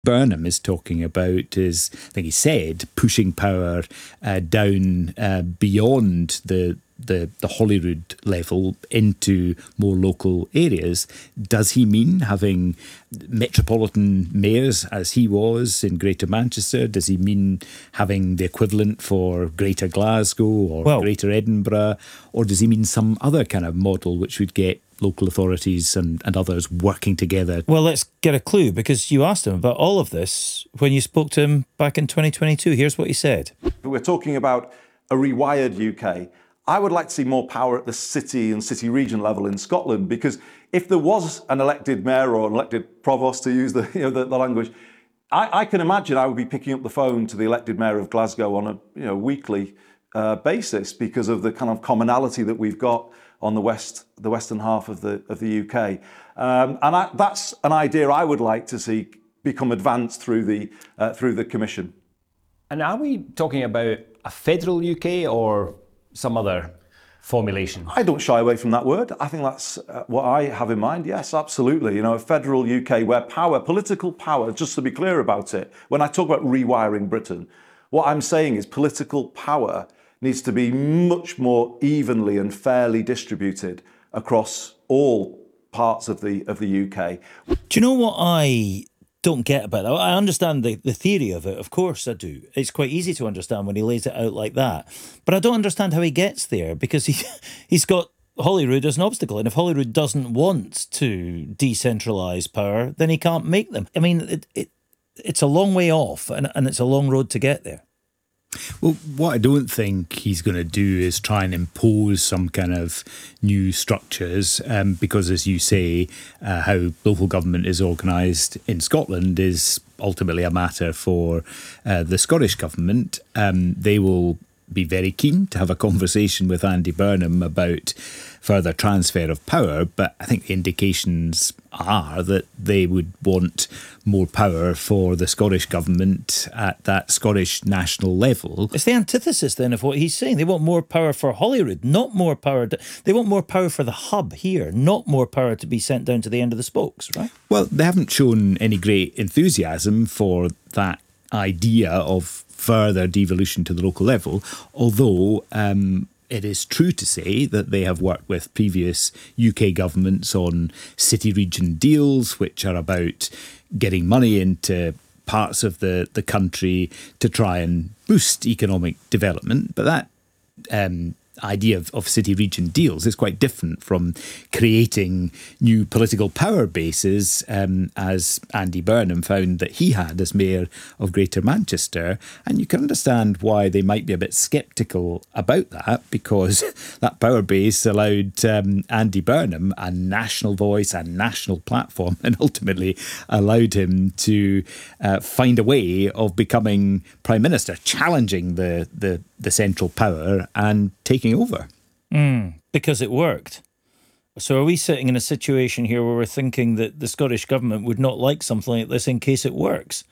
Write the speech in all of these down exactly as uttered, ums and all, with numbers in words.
Burnham is talking about is, I think he said, pushing power uh, down uh, beyond the, the the Holyrood level into more local areas. Does he mean having metropolitan mayors as he was in Greater Manchester? Does he mean having the equivalent for Greater Glasgow or well, Greater Edinburgh? Or does he mean some other kind of model which would get local authorities and, and others working together? Well, let's get a clue, because you asked him about all of this when you spoke to him back in twenty twenty-two. Here's what he said. We're talking about a rewired U K. I would like to see more power at the city and city region level in Scotland, because if there was an elected mayor or an elected provost, to use the, you know, the, the language, I, I can imagine I would be picking up the phone to the elected mayor of Glasgow on a you know, weekly uh, basis because of the kind of commonality that we've got on the west, the western half of the of the U K, um, and I, that's an idea I would like to see become advanced through the uh, through the Commission. And are we talking about a federal U K or some other formulation? I don't shy away from that word. I think that's uh, what I have in mind. Yes, absolutely. You know, a federal U K where power, political power, just to be clear about it, when I talk about rewiring Britain, what I'm saying is political power needs to be much more evenly and fairly distributed across all parts of the of the U K. Do you know what I don't get about that? I understand the, the theory of it, of course I do. It's quite easy to understand when he lays it out like that. But I don't understand how he gets there, because he, he's got Holyrood as an obstacle. And if Holyrood doesn't want to decentralise power, then he can't make them. I mean, it, it it's a long way off, and, and it's a long road to get there. Well, what I don't think he's going to do is try and impose some kind of new structures, um, because, as you say, uh, how local government is organised in Scotland is ultimately a matter for uh, the Scottish government. Um, they will be very keen to have a conversation with Andy Burnham about further transfer of power, but I think the indications are that they would want more power for the Scottish government at that Scottish national level. It's the antithesis then of what he's saying. They want more power for Holyrood, not more power. To, they want more power for the hub here, not more power to be sent down to the end of the spokes, right? Well, they haven't shown any great enthusiasm for that idea of further devolution to the local level, although um, it is true to say that they have worked with previous U K governments on city-region deals, which are about getting money into parts of the, the country to try and boost economic development. But that um, idea of, of city-region deals is quite different from creating new political power bases, um, as Andy Burnham found that he had as Mayor of Greater Manchester. And you can understand why they might be a bit sceptical about that, because that power base allowed um, Andy Burnham a national voice, a national platform, and ultimately allowed him to uh, find a way of becoming Prime Minister, challenging the, the, the central power and taking over. Mm, because it worked. So are we sitting in a situation here where we're thinking that the Scottish government would not like something like this in case it works?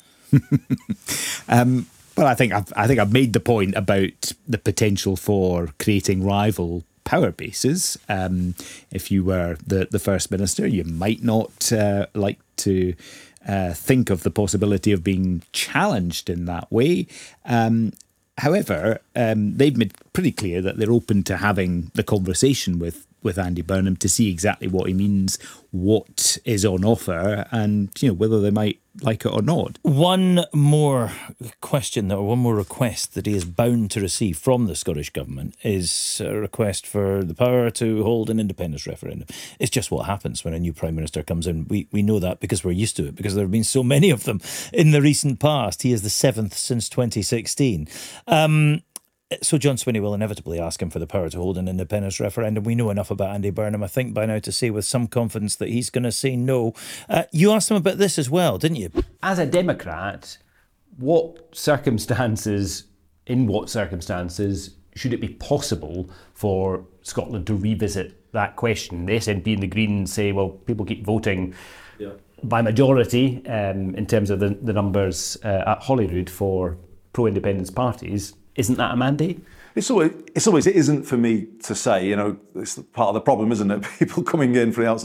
um, well, I think I've, I think I've made the point about the potential for creating rival power bases. Um, if you were the, the First Minister, you might not uh, like to uh, think of the possibility of being challenged in that way. Um, However, um, they've made pretty clear that they're open to having the conversation with, with Andy Burnham to see exactly what he means, what is on offer, and you know whether they might like it or not. One more question, or one more request that he is bound to receive from the Scottish government is a request for the power to hold an independence referendum. It's just what happens when a new Prime Minister comes in. We we know that because we're used to it, because there have been so many of them in the recent past. He is the seventh since twenty sixteen. Um, So John Swinney will inevitably ask him for the power to hold an independence referendum. We know enough about Andy Burnham, I think, by now to say with some confidence that he's going to say no. Uh, you asked him about this as well, didn't you? As a Democrat, what circumstances, in what circumstances, should it be possible for Scotland to revisit that question? The S N P and the Greens say, well, people keep voting yeah. by majority um, in terms of the, the numbers uh, at Holyrood for pro-independence parties. Isn't that a mandate? It's always, it's always, it isn't for me to say, you know, it's part of the problem, isn't it? People coming in from the outside.